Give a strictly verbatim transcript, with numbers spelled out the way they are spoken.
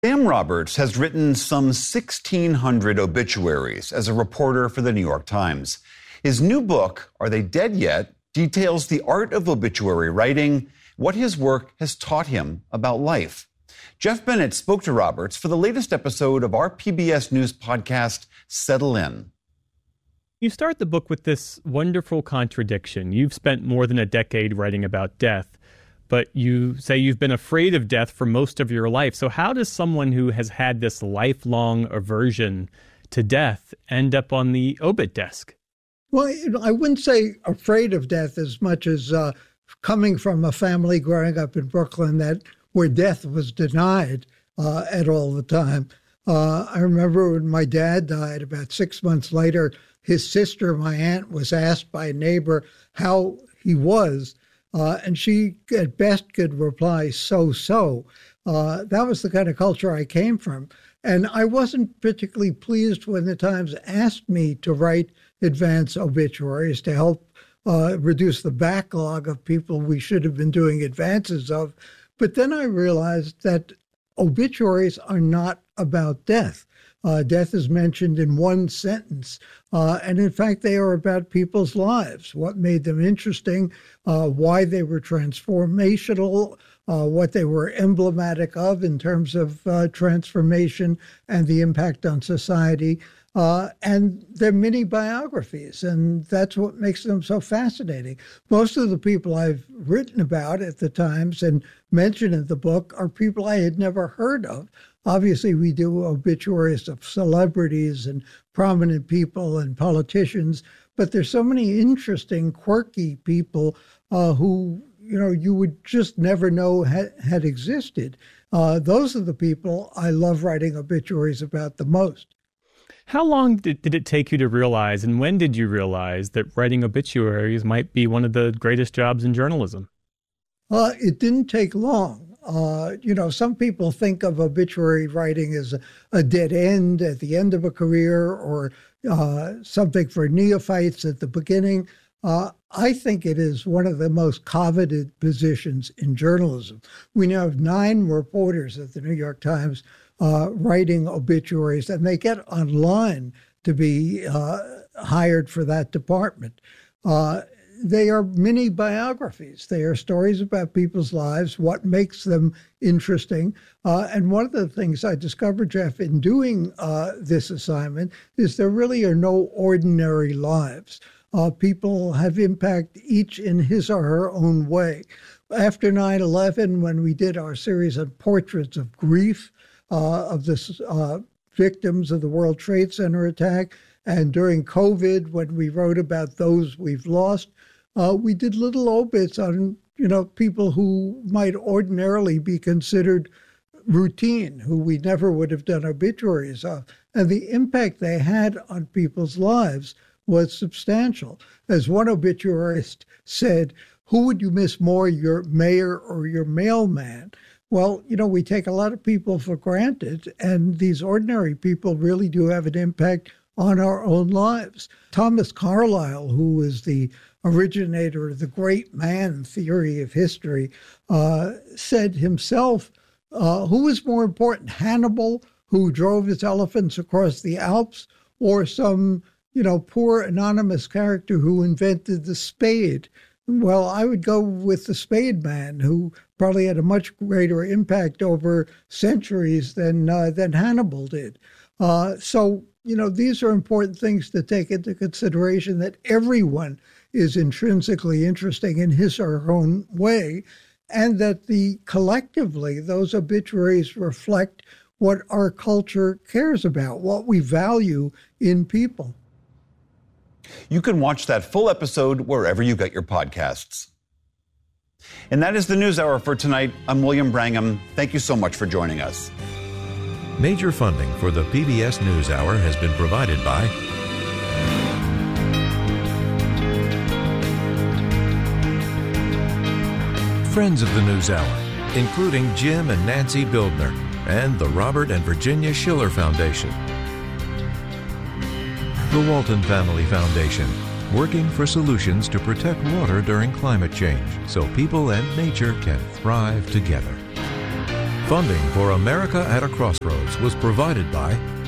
Sam Roberts has written some sixteen hundred obituaries as a reporter for the New York Times. His new book, Are They Dead Yet?, details the art of obituary writing, what his work has taught him about life. Jeff Bennett spoke to Roberts for the latest episode of our P B S News podcast, Settle In. You start the book with this wonderful contradiction. You've spent more than a decade writing about death, but you say you've been afraid of death for most of your life. So how does someone who has had this lifelong aversion to death end up on the obit desk? Well, I wouldn't say afraid of death as much as uh, coming from a family growing up in Brooklyn that where death was denied uh, at all the time. Uh, I remember when my dad died, about six months later, his sister, my aunt, was asked by a neighbor how he was. Uh, and she, at best, could reply, so-so. Uh, that was the kind of culture I came from. And I wasn't particularly pleased when the Times asked me to write advance obituaries to help uh, reduce the backlog of people we should have been doing advances of. But then I realized that obituaries are not about death. Uh, death is mentioned in one sentence. Uh, and in fact, they are about people's lives, what made them interesting, uh, why they were transformational, uh, what they were emblematic of in terms of uh, transformation and the impact on society. Uh, and they're mini biographies, and that's what makes them so fascinating. Most of the people I've written about at the Times and mentioned in the book are people I had never heard of. Obviously, we do obituaries of celebrities and prominent people and politicians, but there's so many interesting, quirky people uh, who, you know, you would just never know ha- had existed. Uh, those are the people I love writing obituaries about the most. How long did, did it take you to realize, and when did you realize that writing obituaries might be one of the greatest jobs in journalism? Uh, it didn't take long. Uh, you know, some people think of obituary writing as a, a dead end at the end of a career or uh, something for neophytes at the beginning. Uh, I think it is one of the most coveted positions in journalism. We now have nine reporters at the New York Times uh, writing obituaries, and they get online to be uh, hired for that department. Uh, They are mini biographies. They are stories about people's lives, what makes them interesting. Uh, and one of the things I discovered, Jeff, in doing uh, this assignment is there really are no ordinary lives. Uh, people have impact each in his or her own way. After nine eleven, when we did our series on portraits of grief uh, of the uh, victims of the World Trade Center attack, and during COVID, when we wrote about those we've lost, Uh, we did little obits on, you know, people who might ordinarily be considered routine, who we never would have done obituaries of. And the impact they had on people's lives was substantial. As one obituarist said, who would you miss more, your mayor or your mailman? Well, you know, we take a lot of people for granted, and these ordinary people really do have an impact on our own lives. Thomas Carlyle, who is the originator of the great man theory of history, uh, said himself, uh, who was more important, Hannibal, who drove his elephants across the Alps, or some, you know, poor anonymous character who invented the spade? Well, I would go with the spade man, who probably had a much greater impact over centuries than uh, than Hannibal did. Uh, so, you know, these are important things to take into consideration, that everyone is intrinsically interesting in his or her own way, and that the collectively those obituaries reflect what our culture cares about, what we value in people. You can watch that full episode wherever you get your podcasts. And that is the NewsHour for tonight. I'm William Brangham. Thank you so much for joining us. Major funding for the P B S NewsHour has been provided by friends of the NewsHour, including Jim and Nancy Bildner, and the Robert and Virginia Schiller Foundation. The Walton Family Foundation, working for solutions to protect water during climate change so people and nature can thrive together. Funding for America at a Crossroads was provided by